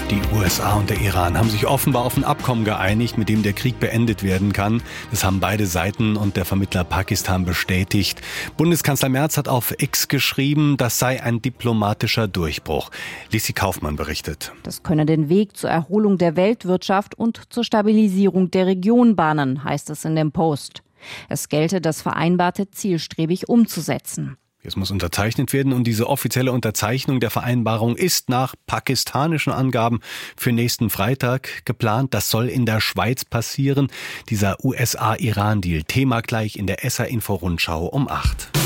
Die USA und der Iran haben sich offenbar auf ein Abkommen geeinigt, mit dem der Krieg beendet werden kann. Das haben beide Seiten und der Vermittler Pakistan bestätigt. Bundeskanzler Merz hat auf X geschrieben, das sei ein diplomatischer Durchbruch. Lisi Kaufmann berichtet. Das könne den Weg zur Erholung der Weltwirtschaft und zur Stabilisierung der Region bahnen, heißt es in dem Post. Es gelte, das Vereinbarte zielstrebig umzusetzen. Es muss unterzeichnet werden und diese offizielle Unterzeichnung der Vereinbarung ist nach pakistanischen Angaben für nächsten Freitag geplant. Das soll in der Schweiz passieren. Dieser USA-Iran-Deal. Thema gleich in der SA-Info-Rundschau um 8.